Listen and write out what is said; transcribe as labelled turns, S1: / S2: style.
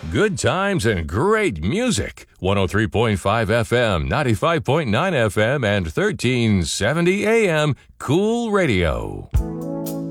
S1: Good times and great music. 103.5 FM, 95.9 FM, and 1370 AM Cool Radio.